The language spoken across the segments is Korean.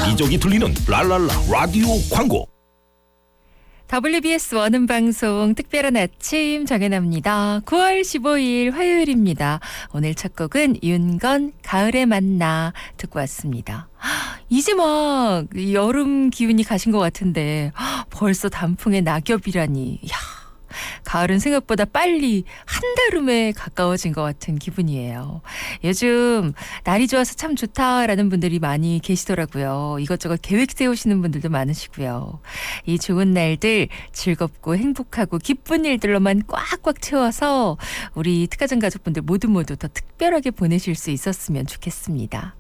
여기저기 들리는 랄랄라 라디오 광고. WBS 원음방송 특별한 아침 정해납니다. 9월 15일 화요일입니다. 오늘 첫 곡은 윤건 가을에 만나 듣고 왔습니다. 이제 막 여름 기운이 가신 것 같은데 벌써 단풍에 낙엽이라니. 이야, 가을은 생각보다 빨리 한달음에 가까워진 것 같은 기분이에요. 요즘 날이 좋아서 참 좋다라는 분들이 많이 계시더라고요. 이것저것 계획 세우시는 분들도 많으시고요. 이 좋은 날들 즐겁고 행복하고 기쁜 일들로만 꽉꽉 채워서 우리 특가정 가족분들 모두 더 특별하게 보내실 수 있었으면 좋겠습니다.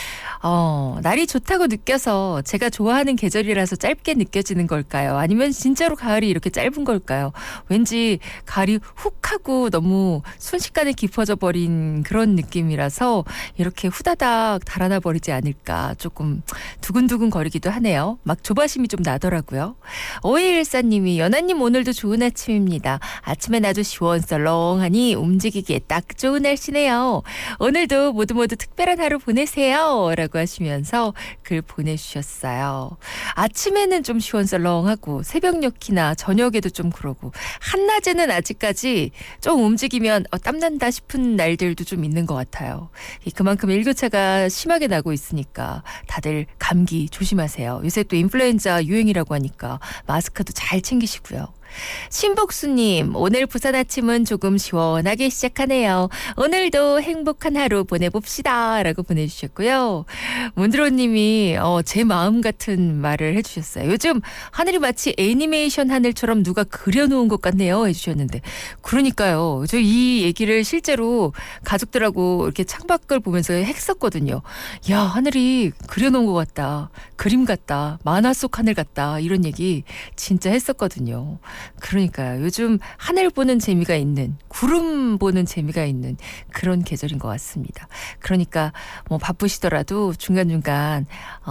날이 좋다고 느껴서 제가 좋아하는 계절이라서 짧게 느껴지는 걸까요? 아니면 진짜로 가을이 이렇게 짧은 걸까요? 왠지 가을이 훅 하고 너무 순식간에 깊어져 버린 그런 느낌이라서 이렇게 후다닥 달아나 버리지 않을까 조금 두근두근 거리기도 하네요. 막 조바심이 좀 나더라고요. 5214님이 연아님 오늘도 좋은 아침입니다. 아침엔 아주 시원썰렁하니 움직이기에 딱 좋은 날씨네요. 오늘도 모두 특별한 하루 보내세요. 라고 하시면서 글 보내주셨어요. 아침에는 좀 시원썰렁하고 새벽녘이나 저녁에도 좀 그러고 한낮에는 아직까지 좀 움직이면 땀난다 싶은 날들도 좀 있는 것 같아요. 그만큼 일교차가 심하게 나고 있으니까 다들 감기 조심하세요. 요새 또 인플루엔자 유행이라고 하니까 마스크도 잘 챙기시고요. 신복수님, 오늘 부산 아침은 조금 시원하게 시작하네요. 오늘도 행복한 하루 보내봅시다. 라고 보내주셨고요. 문드로님이 제 마음 같은 말을 해주셨어요. 요즘 하늘이 마치 애니메이션 하늘처럼 누가 그려놓은 것 같네요. 해주셨는데 그러니까요. 저 이 얘기를 실제로 가족들하고 이렇게 창밖을 보면서 했었거든요. 야, 하늘이 그려놓은 것 같다. 그림 같다. 만화 속 하늘 같다. 이런 얘기 진짜 했었거든요. 그러니까요. 요즘 하늘 보는 재미가 있는, 구름 보는 재미가 있는 그런 계절인 것 같습니다. 그러니까 뭐 바쁘시더라도 중간중간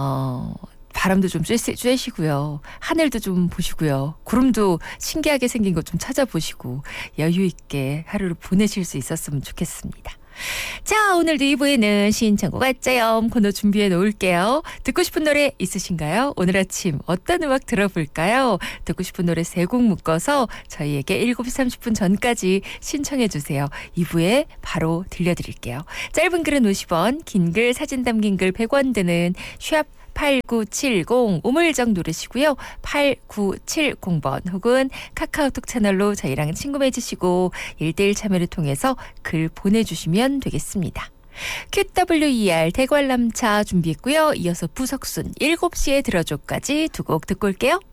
바람도 좀 쬐시고요. 하늘도 좀 보시고요. 구름도 신기하게 생긴 것 좀 찾아보시고 여유 있게 하루를 보내실 수 있었으면 좋겠습니다. 자, 오늘도 2부에는 신청곡 아짜요 코너 준비해 놓을게요. 듣고 싶은 노래 있으신가요? 오늘 아침 어떤 음악 들어볼까요? 듣고 싶은 노래 3곡 묶어서 저희에게 7시 30분 전까지 신청해 주세요. 2부에 바로 들려드릴게요. 짧은 글은 50원, 긴 글 사진 담긴 글 100원 드는 샵 8970 우물정 누르시고요. 8970번 혹은 카카오톡 채널로 저희랑 친구 맺으시고 1대1 참여를 통해서 글 보내주시면 되겠습니다. QWER 대관람차 준비했고요. 이어서 부석순 7시에 들어줘까지 두 곡 듣고 올게요.